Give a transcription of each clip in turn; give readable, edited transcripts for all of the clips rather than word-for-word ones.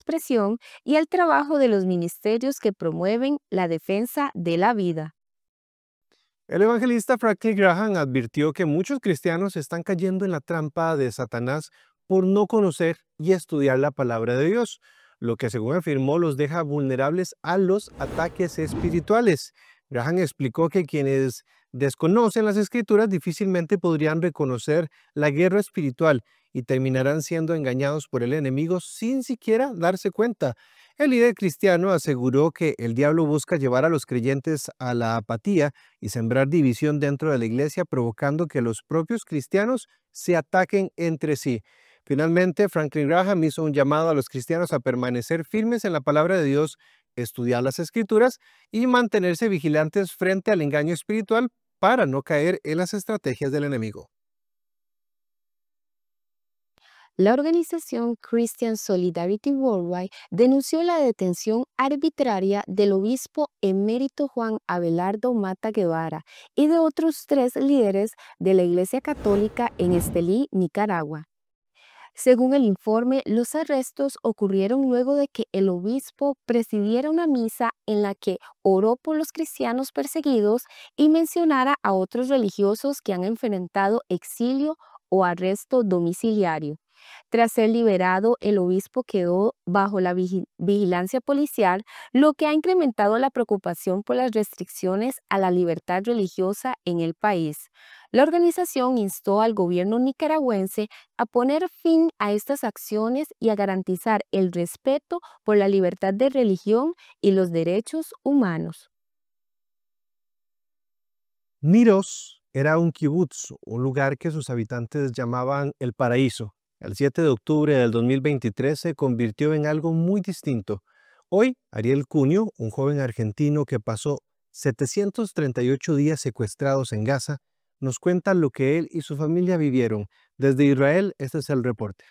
expresión y el trabajo de los ministerios que promueven la defensa de la vida. El evangelista Franklin Graham advirtió que muchos cristianos están cayendo en la trampa de Satanás por no conocer y estudiar la palabra de Dios, lo que según afirmó los deja vulnerables a los ataques espirituales. Graham explicó que quienes desconocen las escrituras difícilmente podrían reconocer la guerra espiritual y terminarán siendo engañados por el enemigo sin siquiera darse cuenta. El líder cristiano aseguró que el diablo busca llevar a los creyentes a la apatía y sembrar división dentro de la iglesia, provocando que los propios cristianos se ataquen entre sí. Finalmente, Franklin Graham hizo un llamado a los cristianos a permanecer firmes en la palabra de Dios, estudiar las escrituras y mantenerse vigilantes frente al engaño espiritual para no caer en las estrategias del enemigo. La organización Christian Solidarity Worldwide denunció la detención arbitraria del obispo emérito Juan Abelardo Mata Guevara y de otros 3 líderes de la Iglesia Católica en Estelí, Nicaragua. Según el informe, los arrestos ocurrieron luego de que el obispo presidiera una misa en la que oró por los cristianos perseguidos y mencionara a otros religiosos que han enfrentado exilio o arresto domiciliario. Tras ser liberado, el obispo quedó bajo la vigilancia policial, lo que ha incrementado la preocupación por las restricciones a la libertad religiosa en el país. La organización instó al gobierno nicaragüense a poner fin a estas acciones y a garantizar el respeto por la libertad de religión y los derechos humanos. Niros era un kibutz, un lugar que sus habitantes llamaban el paraíso. El 7 de octubre del 2023 se convirtió en algo muy distinto. Hoy, Ariel Cunio, un joven argentino que pasó 738 días secuestrados en Gaza, nos cuenta lo que él y su familia vivieron. Desde Israel, este es el reporte.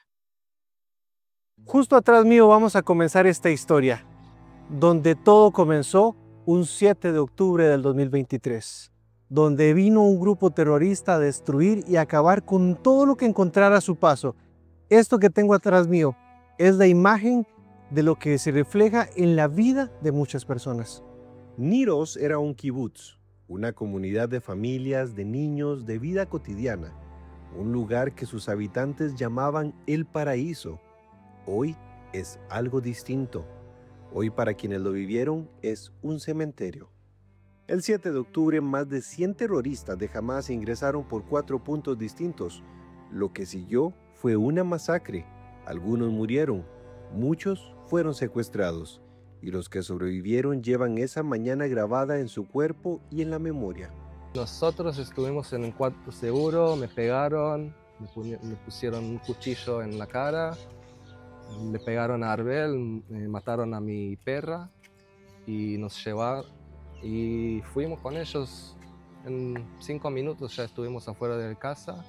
Justo atrás mío vamos a comenzar esta historia, donde todo comenzó un 7 de octubre del 2023, donde vino un grupo terrorista a destruir y acabar con todo lo que encontrara a su paso. Esto que tengo atrás mío es la imagen de lo que se refleja en la vida de muchas personas. Niros era un kibutz, una comunidad de familias, de niños, de vida cotidiana, un lugar que sus habitantes llamaban el paraíso. Hoy es algo distinto. Hoy para quienes lo vivieron es un cementerio. El 7 de octubre más de 100 terroristas de Hamás ingresaron por 4 puntos distintos. Lo que siguió fue una masacre. Algunos murieron, muchos fueron secuestrados y los que sobrevivieron llevan esa mañana grabada en su cuerpo y en la memoria. Nosotros estuvimos en un cuarto seguro, me pegaron, me pusieron un cuchillo en la cara, le pegaron a Arbel, mataron a mi perra y nos llevaron y fuimos con ellos. En 5 minutos ya estuvimos afuera de casa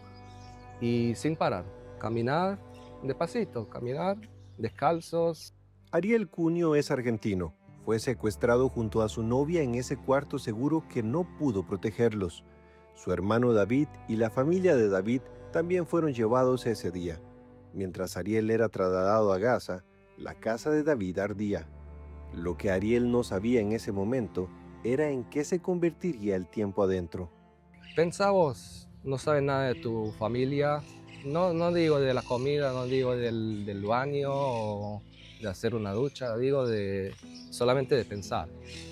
y sin parar, caminar despacito, caminar descalzos. Ariel Cunio es argentino. Fue secuestrado junto a su novia en ese cuarto seguro que no pudo protegerlos. Su hermano David y la familia de David también fueron llevados ese día. Mientras Ariel era trasladado a Gaza, la casa de David ardía. Lo que Ariel no sabía en ese momento era en qué se convertiría el tiempo adentro. Pensá vos, no sabes nada de tu familia, no digo de la comida, no digo del baño o de hacer una ducha, digo solamente de pensar.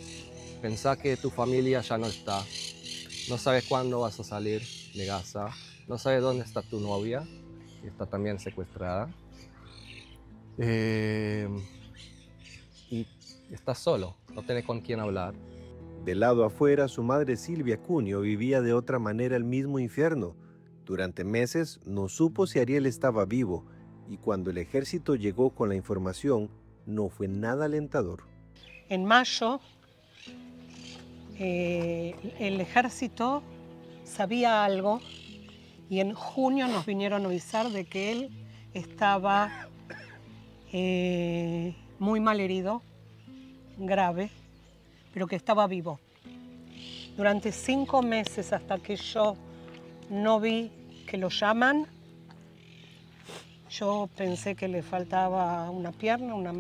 Pensá que tu familia ya no está, no sabes cuándo vas a salir de Gaza, no sabes dónde está tu novia, que está también secuestrada. Y estás solo, no tenés con quién hablar. Del lado afuera, su madre Silvia Cunio vivía de otra manera el mismo infierno. Durante meses no supo si Ariel estaba vivo, y cuando el ejército llegó con la información, no fue nada alentador. En mayo, el ejército sabía algo y en junio nos vinieron a avisar de que él estaba muy mal herido, grave, pero que estaba vivo. Durante 5 meses, hasta que yo no vi que lo llaman, yo pensé que le faltaba una pierna, una mano.